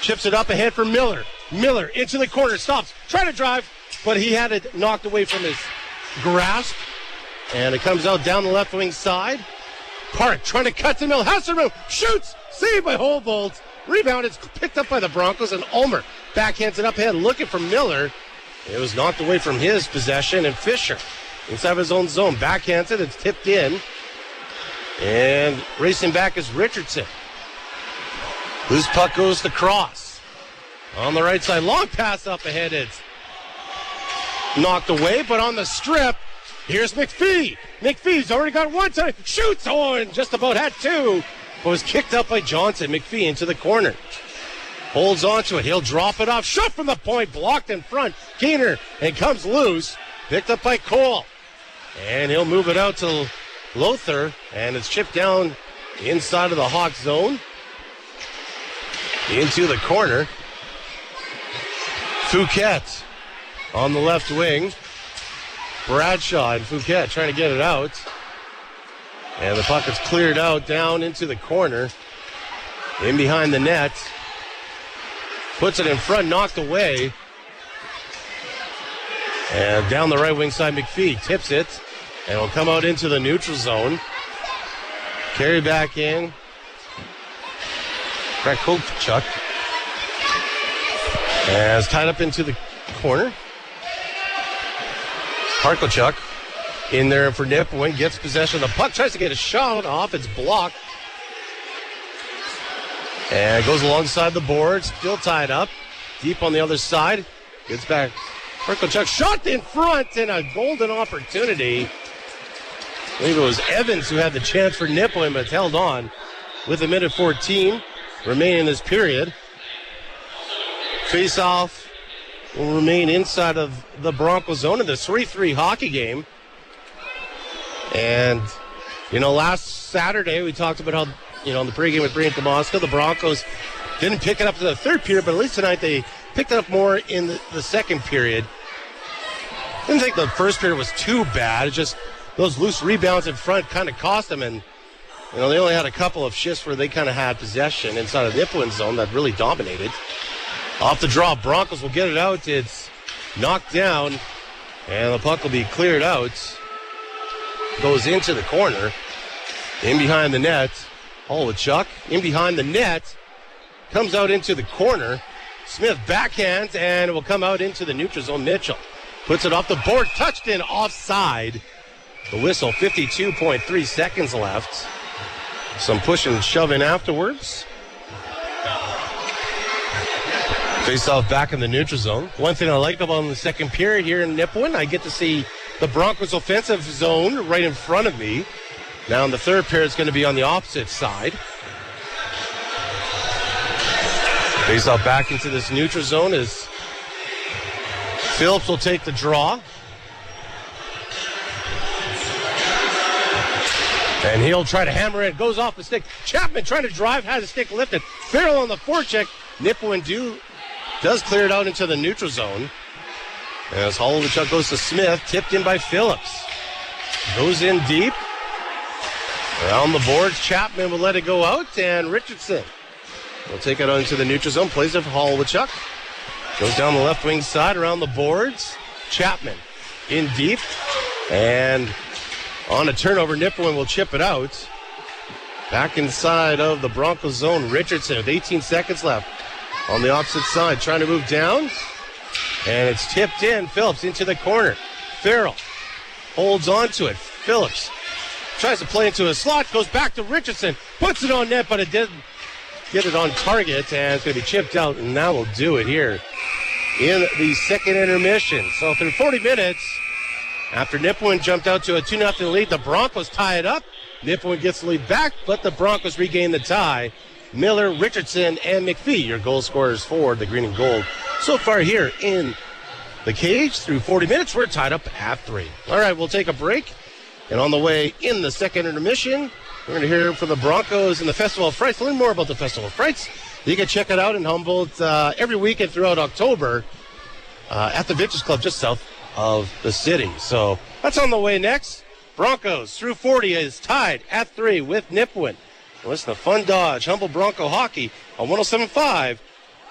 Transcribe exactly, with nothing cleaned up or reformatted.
Chips it up ahead for Miller. Miller into the corner, stops, trying to drive, but he had it knocked away from his grasp. And it comes out down the left wing side. Park trying to cut to Miller, has some room, shoots, saved by Holbolt. Rebound is picked up by the Broncos, and Ulmer backhands it up ahead, looking for Miller. It was knocked away from his possession, and Fisher inside of his own zone backhands it. It's tipped in, and racing back is Richardson. Loose puck goes to Cross on the right side. Long pass up ahead. It's knocked away, but on the strip, here's McPhee. McPhee's already got one time. Shoots. Oh, and just about had two. But was kicked up by Johnson. McPhee into the corner. Holds onto it. He'll drop it off. Shot from the point. Blocked in front. Keener. And comes loose. Picked up by Cole. And he'll move it out to Lothar. And it's chipped down inside of the Hawk zone. Into the corner. Fouquet on the left wing. Bradshaw and Fouquet trying to get it out. And the puck is cleared out down into the corner. In behind the net. Puts it in front, knocked away. And down the right wing side, McPhee tips it. And will come out into the neutral zone. Carry back in. Krakowchuk. As tied up into the corner. Harkochuk in there for Nipawin. Gets possession of the puck. Tries to get a shot off. It's blocked. And goes alongside the board. Still tied up. Deep on the other side. Gets back. Harkochuk shot in front and a golden opportunity. I believe it was Evans who had the chance for Nipawin, but held on with a minute fourteen remaining in this period. Face-off will remain inside of the Broncos zone in the three three hockey game. And, you know, last Saturday we talked about how, you know, in the pregame with Brian Tomasco, the Broncos didn't pick it up to the third period, but at least tonight they picked it up more in the, the second period. Didn't think the first period was too bad. It's just those loose rebounds in front kind of cost them. And, you know, they only had a couple of shifts where they kind of had possession inside of the Nipawin zone that really dominated. Off the draw, Broncos will get it out. It's knocked down, and the puck will be cleared out. Goes into the corner. In behind the net, Holowchuk. In behind the net, comes out into the corner. Smith backhands, and it will come out into the neutral zone. Mitchell puts it off the board, touched in offside. The whistle, fifty-two point three seconds left. Some pushing and shoving afterwards. Face-off back in the neutral zone. One thing I like about the second period here in Nipawin, I get to see the Broncos offensive zone right in front of me. Now in the third period, it's going to be on the opposite side. Face-off back into this neutral zone as Phillips will take the draw. And he'll try to hammer it. Goes off the stick. Chapman trying to drive, has the stick lifted. Farrell on the forecheck. Nipawin do does clear it out into the neutral zone. As Holowchuk goes to Smith, tipped in by Phillips. Goes in deep. Around the boards, Chapman will let it go out, and Richardson will take it out into the neutral zone. Plays it for Holowchuk. Goes down the left wing side around the boards. Chapman in deep. And on a turnover, Nipawin will chip it out. Back inside of the Broncos zone, Richardson with eighteen seconds left. On the opposite side, trying to move down. And it's tipped in. Phillips into the corner. Farrell holds on to it. Phillips tries to play into a slot. Goes back to Richardson. Puts it on net, but it didn't get it on target. And it's going to be chipped out. And that will do it here in the second intermission. So through forty minutes, after Nipawin jumped out to a two nothing lead, the Broncos tie it up. Nipawin gets the lead back, but the Broncos regain the tie. Miller, Richardson, and McPhee, your goal scorers for the green and gold. So far here in the cage, through forty minutes, we're tied up at three. All right, we'll take a break. And on the way in the second intermission, we're going to hear from the Broncos and the Festival of Frights. Learn more about the Festival of Frights. You can check it out in Humboldt uh, every weekend throughout October uh, at the Vintage Club just south of the city. So that's on the way next. Broncos through forty is tied at three with Nipawin. Listen to Fun Dodge, Humboldt Bronco Hockey on one oh seven point five